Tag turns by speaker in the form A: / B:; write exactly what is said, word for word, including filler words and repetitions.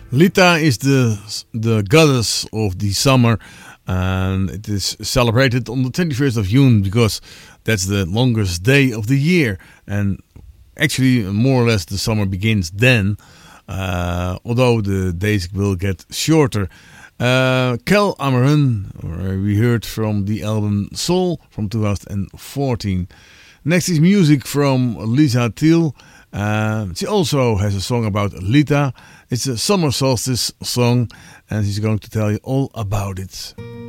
A: Lita is the the goddess of the summer, and it is celebrated on the twenty-first of June because that's the longest day of the year, and actually more or less the summer begins then, uh, although the days will get shorter. Uh, Kel Amarun, we heard from the album Soul from two thousand fourteen. Next is music from Lisa Thiel. Uh, she also has a song about Lita. It's a summer solstice song, and she's going to tell you all about it.